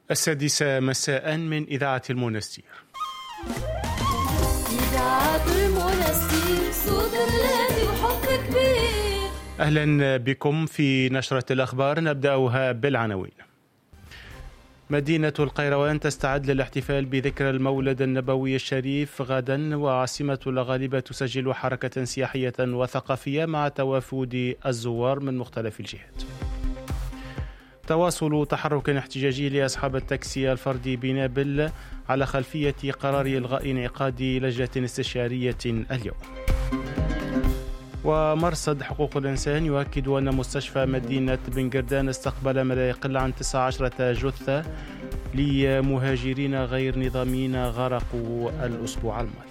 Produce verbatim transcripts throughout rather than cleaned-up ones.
السادسة مساء من إذاعة المنستير. إذاعة المنستير صوت الذي وحب كبير. أهلا بكم في نشرة الأخبار، نبدأها بالعناوين. مدينة القيروان تستعد للاحتفال بذكرى المولد النبوي الشريف غدا، وعاصمة الأغالبة تسجل حركة سياحية وثقافية مع توافد الزوار من مختلف الجهات. تواصل تحرك احتجاجي لأصحاب التاكسي الفردي بنابل على خلفية قرار إلغاء انعقاد لجنة استشارية اليوم. ومرصد حقوق الإنسان يؤكد أن مستشفى مدينة بن قردان استقبل ما لا يقل عن تسعة عشر جثة لمهاجرين غير نظاميين غرقوا الأسبوع الماضي.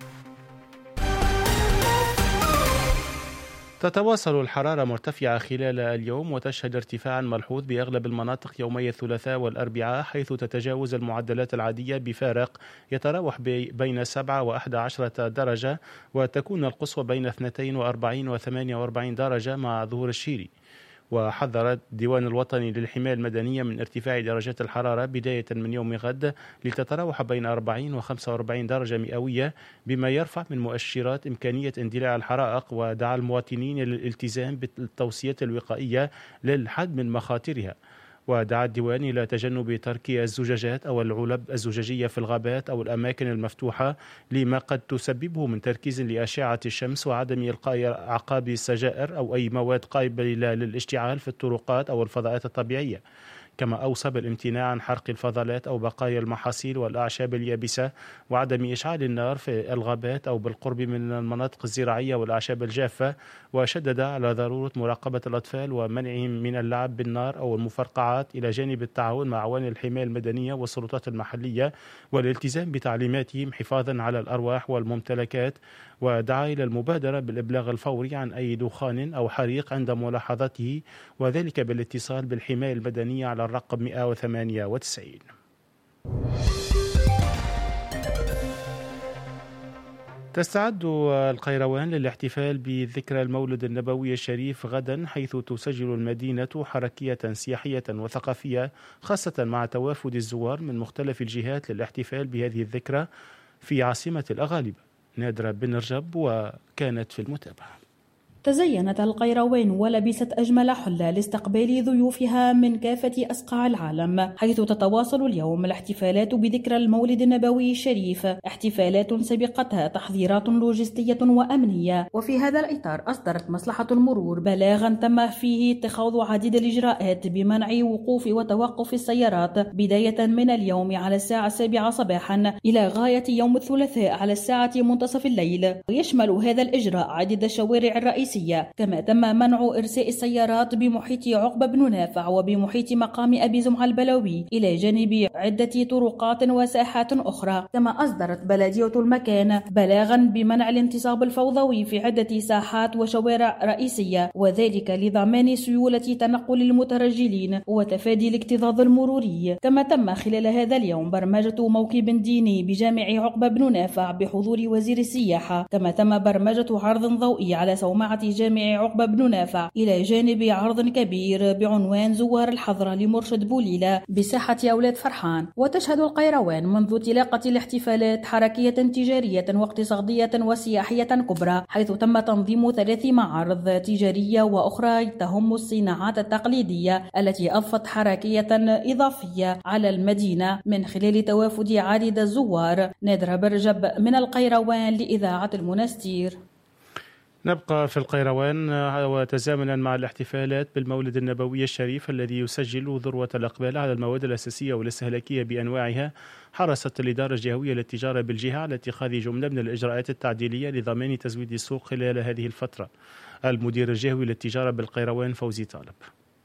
تتواصل الحرارة مرتفعة خلال اليوم، وتشهد ارتفاعا ملحوظ بأغلب المناطق يومي الثلاثاء والأربعاء، حيث تتجاوز المعدلات العادية بفارق يتراوح بين سبعة وأحد عشرة درجة، وتكون القصوى بين اثنتين وأربعين وثمانية وأربعين درجة مع ظهور الشيري. وحذر الديوان الوطني للحماية المدنية من ارتفاع درجات الحرارة بداية من يوم غد لتتراوح بين أربعين وخمسة وأربعين درجة مئوية، بما يرفع من مؤشرات إمكانية اندلاع الحرائق، ودعا المواطنين للالتزام بالتوصيات الوقائية للحد من مخاطرها. ودعا الديوان إلى تجنب ترك الزجاجات أو العلب الزجاجية في الغابات أو الأماكن المفتوحة لما قد تسببه من تركيز لأشعة الشمس، وعدم إلقاء أعقاب السجائر أو أي مواد قابلة للاشتعال في الطرقات أو الفضاءات الطبيعية. كما أوصى بالامتناع عن حرق الفضلات أو بقايا المحاصيل والأعشاب اليابسة، وعدم إشعال النار في الغابات أو بالقرب من المناطق الزراعية والأعشاب الجافة. وشدد على ضرورة مراقبة الأطفال ومنعهم من اللعب بالنار أو المفرقعات، إلى جانب التعاون مع عوان الحماية المدنية والسلطات المحلية والالتزام بتعليماتهم حفاظا على الأرواح والممتلكات. ودعا إلى المبادرة بالإبلاغ الفوري عن أي دخان أو حريق عند ملاحظته، وذلك بالاتصال بالحماية المدنية على الرقم مئة وثمانية وتسعين. تستعد القيروان للاحتفال بذكرى المولد النبوي الشريف غدا، حيث تسجل المدينة حركية سياحية وثقافية، خاصة مع توافد الزوار من مختلف الجهات للاحتفال بهذه الذكرى في عاصمة الأغالبة. نادرة بن رجب وكانت في المتابعة. تزينت القيروان ولبست أجمل حلة لاستقبال ضيوفها من كافة أصقاع العالم، حيث تتواصل اليوم الاحتفالات بذكرى المولد النبوي الشريف، احتفالات سبقتها تحضيرات لوجستية وأمنية. وفي هذا الإطار أصدرت مصلحة المرور بلاغا تم فيه اتخاذ عديد الإجراءات بمنع وقوف وتوقف السيارات بداية من اليوم على الساعة السابعة صباحا إلى غاية يوم الثلاثاء على الساعة منتصف الليل. ويشمل هذا الإجراء عديد الشوارع الرئيسية، كما تم منع إرساء السيارات بمحيط عقبة بن نافع وبمحيط مقام أبي زمعة البلوي، إلى جانب عدة طرقات وساحات أخرى. كما أصدرت بلدية المكان بلاغا بمنع الانتصاب الفوضوي في عدة ساحات وشوارع رئيسية، وذلك لضمان سيولة تنقل المترجلين وتفادي الاكتظاظ المروري. كما تم خلال هذا اليوم برمجة موكب ديني بجامع عقبة بن نافع بحضور وزير السياحة. كما تم برمجة عرض ضوئي على صومعة جامع عقبة بن نافع، إلى جانب عرض كبير بعنوان زوار الحضرة لمرشد بوليلة بساحة أولاد فرحان. وتشهد القيروان منذ انطلاقة الاحتفالات حركية تجارية واقتصادية وسياحية كبرى، حيث تم تنظيم ثلاث معارض تجارية وأخرى تهم الصناعات التقليدية التي أضفت حركية إضافية على المدينة من خلال توافد عديد الزوار. نادرة برجب من القيروان لإذاعة المنستير. نبقى في القيروان وتزامنا مع الاحتفالات بالمولد النبوي الشريف الذي يسجل ذروة الإقبال على المواد الأساسية والاستهلاكية بأنواعها، حرصت الإدارة الجهوية للتجارة بالجهة على اتخاذ جملة من الإجراءات التعديلية لضمان تزويد السوق خلال هذه الفترة. المدير الجهوي للتجارة بالقيروان فوزي طالب.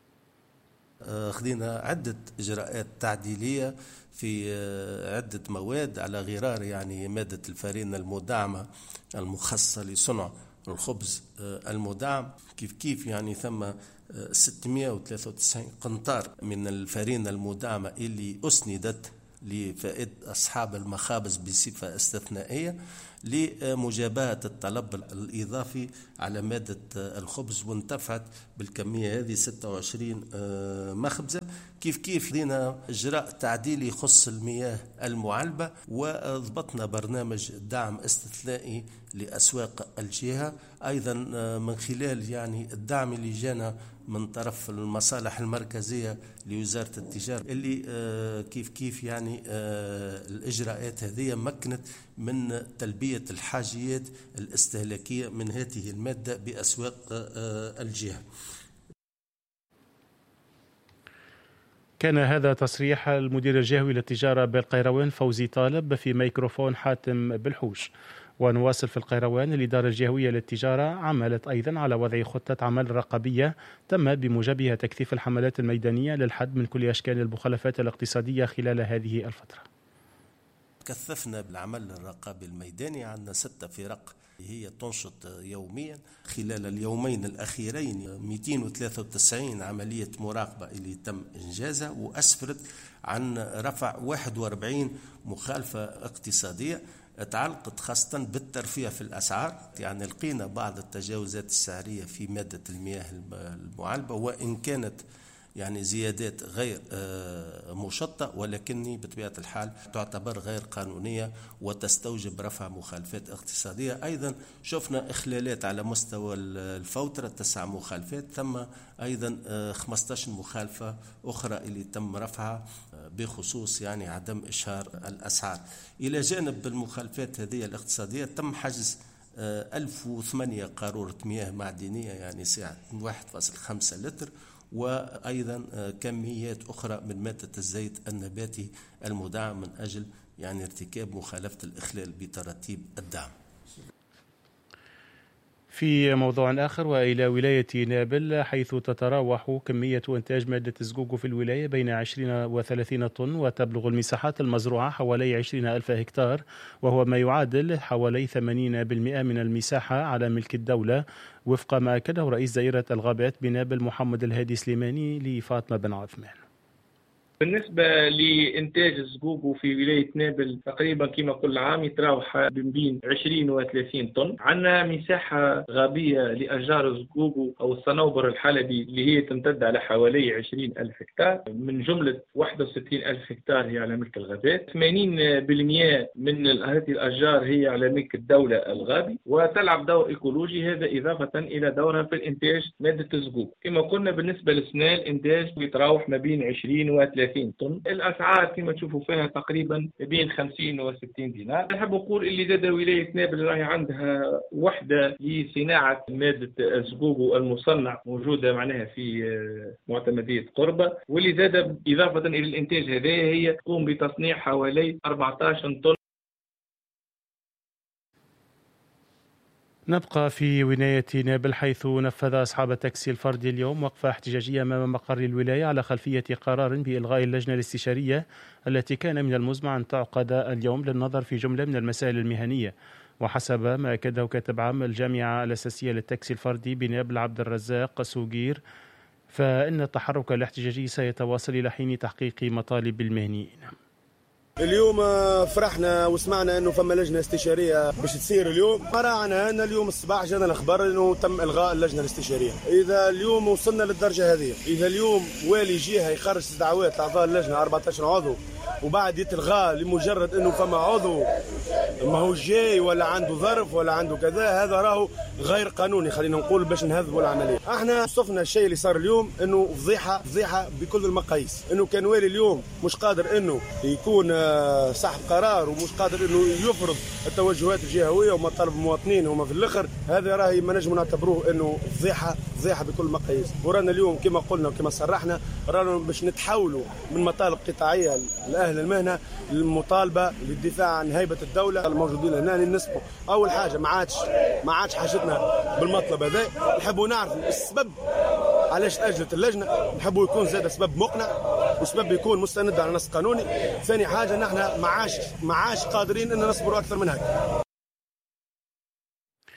أخذنا عدة إجراءات تعديلية في عدة مواد، على غرار يعني مادة الفارينة المدعمة المخصصة لصنع الخبز المدعم. كيف كيف يعني ثم ستمئة وثلاثة وتسعين قنطار من الفارينة المدعمة اللي أسندت لفائدة أصحاب المخابز بصفة استثنائية، لمجابهة الطلب الإضافي على مادة الخبز، وانتفعت بالكمية هذه ستة وعشرين مخبزة. كيف كيف دينا إجراء تعديل يخص المياه المعلبة، وضبطنا برنامج دعم استثنائي لأسواق الجهة، أيضا من خلال يعني الدعم اللي جانا من طرف المصالح المركزية لوزارة التجارة، اللي كيف كيف يعني الإجراءات هذه مكنت من تلبية الحاجيات الاستهلاكية من هذه المادة بأسواق الجهة. كان هذا تصريح المدير الجهوي للتجارة بالقيروان فوزي طالب في ميكروفون حاتم بالحوش. ونواصل في القيروان. الإدارة الجهوية للتجارة عملت أيضا على وضع خطة عمل رقابية تم بموجبها تكثيف الحملات الميدانية للحد من كل أشكال المخالفات الاقتصادية خلال هذه الفترة. كثفنا بالعمل الرقابي الميداني، عندنا ستة فرق هي تنشط يوميا. خلال اليومين الأخيرين مئتين وثلاثة وتسعين عملية مراقبة اللي تم إنجازها، وأسفرت عن رفع واحد وأربعين مخالفة اقتصادية تعلقت خاصة بالترفيه في الأسعار. يعني لقينا بعض التجاوزات السعرية في مادة المياه المعلبة، وإن كانت يعني زيادات غير مشطة، ولكني بطبيعة الحال تعتبر غير قانونية وتستوجب رفع مخالفات اقتصادية. أيضا شفنا إخلالات على مستوى الفوترة، تسع مخالفات، ثم أيضا خمسة عشر مخالفة أخرى اللي تم رفعها بخصوص يعني عدم إشهار الأسعار. إلى جانب المخالفات هذه الاقتصادية تم حجز ألف وثمانية قارورة مياه معدنية يعني سعة واحد فاصلة خمسة لتر، وأيضا كميات أخرى من مادة الزيت النباتي المدعم من أجل يعني ارتكاب مخالفة الإخلال بتراتيب الدعم. في موضوع آخر، وإلى ولاية نابل، حيث تتراوح كمية إنتاج مادة الزقوق في الولاية بين عشرين وثلاثين طن، وتبلغ المساحات المزروعة حوالي عشرين ألف هكتار، وهو ما يعادل حوالي ثمانين بالمئة من المساحة على ملك الدولة، وفق ما أكده رئيس دائرة الغابات بنابل محمد الهادي سليماني لفاطمة بن عثمان. بالنسبة لإنتاج الزقوق في ولاية نابل تقريبا كما كل عام يتراوح بين عشرين وثلاثين طن. عندنا مساحة غابية لأشجار الزقوق أو الصنوبر الحلبي اللي هي تمتد على حوالي عشرين ألف هكتار، من جملة واحد وستين ألف هكتار هي على ملك الغابات. ثمانين بالمئة من هذه الأشجار هي على ملك الدولة الغابي، وتلعب دور إيكولوجي، هذا إضافة إلى دورها في الإنتاج مادة الزقوق. كما قلنا بالنسبة للسنة الإنتاج يتراوح ما بين عشرين وثلاثين طن. الأسعار كما تشوفوا فيها تقريبا بين خمسين وستين دينار. أحب أقول اللي زاد ولاية نابل راهي عندها وحدة لصناعة مادة الزقوق المصنع موجودة معناها في معتمدية قربة، واللي زاد إضافة إلى الإنتاج هذا هي تقوم بتصنيع حوالي أربعة عشر طن. نبقى في ولاية نابل، حيث نفذ أصحاب التاكسي الفردي اليوم وقفة احتجاجية أمام مقر الولاية على خلفية قرار بإلغاء اللجنة الاستشارية التي كان من المزمع أن تعقد اليوم للنظر في جملة من المسائل المهنية. وحسب ما أكده كاتب عام الجامعة الأساسية للتاكسي الفردي بنابل عبد الرزاق سوغير، فإن التحرك الاحتجاجي سيتواصل إلى حين تحقيق مطالب المهنيين. اليوم فرحنا وسمعنا انه فما لجنه استشاريه باش تصير اليوم. قرأنا ان اليوم الصباح جانا الاخبار انه تم الغاء اللجنه الاستشاريه. اذا اليوم وصلنا للدرجه هذه، اذا اليوم والي جهه يخرج استدعاءات لاعضاء اللجنه أربعة عشر عضو وبعد يتلغى لمجرد انه فما عضو ما هو جاي ولا عنده ظرف ولا عنده كذا، هذا راهو غير قانوني خلينا نقول باش نهذبوا العمليه. احنا وصفنا الشيء اللي صار اليوم انه فضيحه فضيحه بكل المقاييس، انه كان والي اليوم مش قادر انه يكون صاحب قرار ومش قادر انه يفرض التوجهات الجهويه ومطالب المواطنين هما في الاخر، هذا راهي ما نجموا نعتبروه انه فضيحه فضيحه بكل المقاييس. ورانا اليوم كما قلنا وكما صرحنا رانا باش نتحولوا من مطالب قطاعيه لاهل المهنه للمطالبه للدفاع عن هيبه الدوله الموجودين هنا. نسبوا اول حاجه ما عادش ما عادش حاجتنا بالمطلب هذا، نحبوا نعرفوا السبب علاش تأجلت اللجنه، نحبوا يكون زاد سبب مقنع وسبب يكون مستند على نص قانوني. ثاني حاجه نحن ما عادش ما عادش قادرين ان نصبروا اكثر من هيك.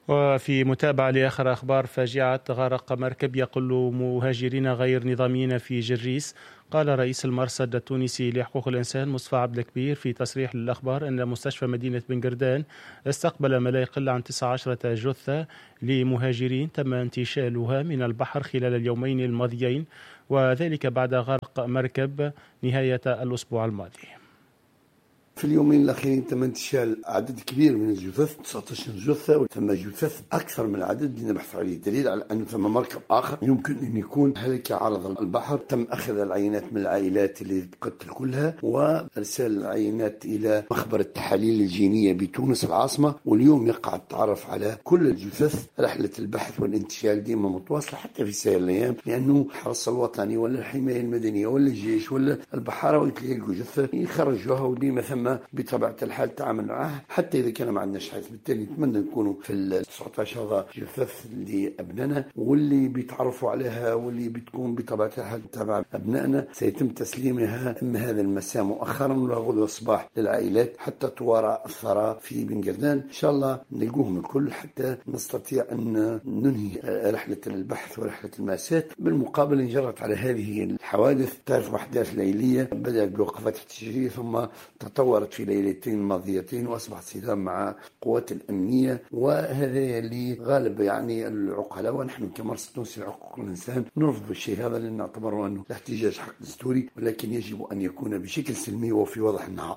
وفي متابعة لآخر أخبار فاجعة غرق مركب يقل مهاجرين غير نظاميين في جريس. قال رئيس المرصد التونسي لحقوق الإنسان مصطفى عبد الكبير في تصريح للأخبار أن مستشفى مدينة بن قردان استقبل ما لا يقل عن تسعة عشر جثة لمهاجرين تم انتشالها من البحر خلال اليومين الماضيين، وذلك بعد غرق مركب نهاية الأسبوع الماضي. في اليومين الأخيرين تم انتشال عدد كبير من الجثث، تسعة عشر جثة، وتم جثث أكثر من العدد اللي نبحث عليه، دليل على أنه ثم مركب آخر يمكن أن يكون هلك عرض البحر. تم أخذ العينات من العائلات اللي قتل كلها وإرسال العينات إلى مخبر التحاليل الجينية بتونس العاصمة، واليوم يقع التعرف على كل الجثث. رحلة البحث والانتشال ديما متواصلة حتى في سائر الأيام، لأنه الحرس الوطني ولا الحماية المدنية ولا الجيش ولا البحارة يلقوا جثة يخرجوها، وديما ثم بطبيعة الحال تعامل معها حتى إذا كان ما عندناش حيث. بالتالي نتمنى نكونوا في ال تسعة عشر جثث اللي أبنائنا واللي بيتعرفوا عليها واللي بتكون بطبيعة الحال تبع أبنائنا سيتم تسليمها إما هذا المساء مؤخرا ولا غدوة الصباح للعائلات حتى توارى الثراء في بن قردان. إن شاء الله نلقوهم الكل حتى نستطيع أن ننهي رحلة البحث ورحلة المأساة. بالمقابل جرت على هذه الحوادث تعرف أحداث ليلية بدأت بوقفات احتجاجية ثم تطورت في ليلتين الماضيتين وأصبحت صدام مع قوات الأمنية، وهذا اللي غالب يعني العقلاء، ونحن كمرصد تونسي لحقوق الإنسان نرفض الشيء هذا لأن نعتبره أنه الاحتجاج حق دستوري، ولكن يجب أن يكون بشكل سلمي وفي وضح النهار.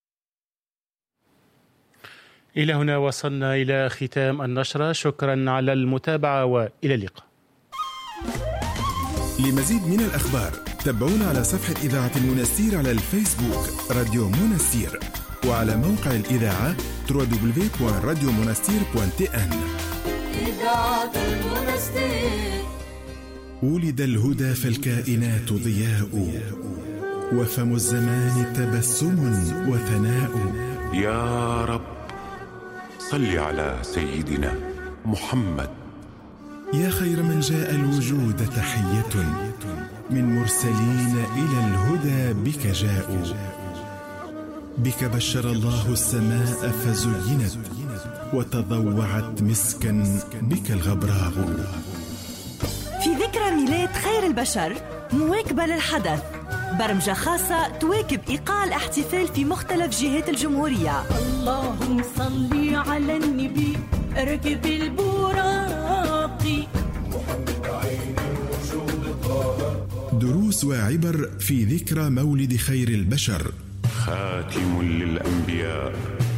إلى هنا وصلنا إلى ختام النشرة، شكرا على المتابعة وإلى اللقاء. لمزيد من الأخبار تابعونا على صفحة إذاعة المنستير على الفيسبوك راديو منستير، وعلى موقع الإذاعة دبليو دبليو دبليو دوت راديو منستير دوت تي إن. إذاعة المنستير. ولد الهدى فالكائنات ضياء، وفم الزمان تبسم وثناء. يا رب صل على سيدنا محمد. يا خير من جاء الوجود تحية، من مرسلين إلى الهدى بك جاءوا. بك بشر الله السماء فزينت، وتضوعت مسكا بك الغبراء. في ذكرى ميلاد خير البشر مواكبة للحدث، برمجة خاصة تواكب إيقاع الاحتفال في مختلف جهات الجمهورية. اللهم صل على النبي ركب البراقي. دروس وعبر في ذكرى مولد خير البشر. خاتم للأنبياء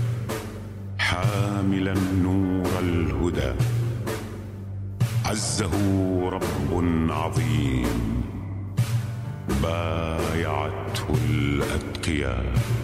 حاملا نور الهدى، عزه رب عظيم بايعته الأتقياء.